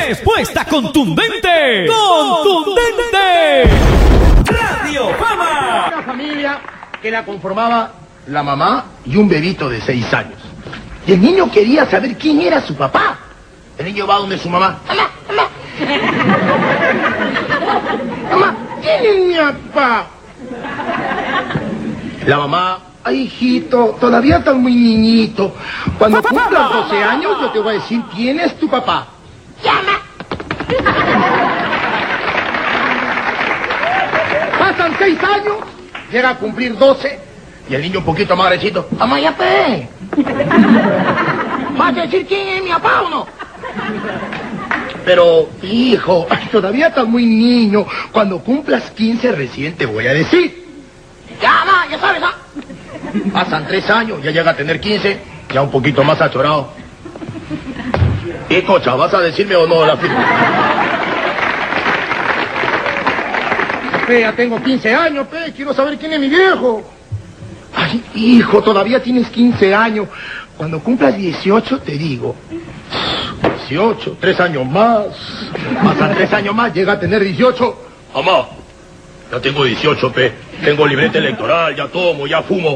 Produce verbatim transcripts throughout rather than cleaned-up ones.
Respuesta contundente. ¡Contundente! Radio Fama. Una familia que la conformaba la mamá y un bebito de seis años. Y el niño quería saber quién era su papá. El niño va donde su mamá. Mamá, mamá. Mamá, ¿quién es mi papá? La mamá, ay, hijito, todavía estás muy niñito. Cuando cumplas doce años yo te voy a decir quién es tu papá. Llama. Pasan seis años, llega a cumplir doce, y el niño un poquito más grandecito. Mamá, ya pe. ¿Vas a decir quién es mi papá o no? Pero, hijo, ay, todavía estás muy niño. Cuando cumplas quince recién te voy a decir. Ya, ma, ya sabes, ¿ah? Pasan tres años, ya llega a tener quince, ya un poquito más achorado. ¿Y, cocha, vas a decirme o no la firma? Pe, ya tengo quince años, pe, quiero saber quién es mi viejo. Ay, hijo, todavía tienes quince años. Cuando cumplas dieciocho te digo. dieciocho, tres años más. Pasan tres años más, llega a tener dieciocho. Mamá, ya tengo dieciocho, pe. Tengo libreta electoral, ya tomo, ya fumo.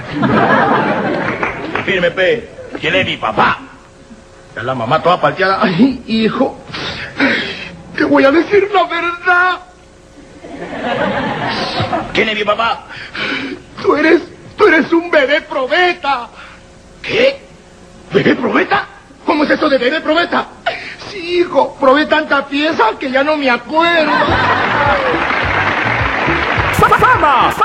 Firme, pe. ¿Quién es mi papá? Ya la mamá toda palteada. Ay, hijo, te voy a decir la verdad. ¿Quién es mi papá? Tú eres, tú eres un bebé probeta. ¿Qué? ¿Bebé probeta? ¿Cómo es eso de bebé probeta? Sí, hijo, probé tanta pieza que ya no me acuerdo. ¡Fama!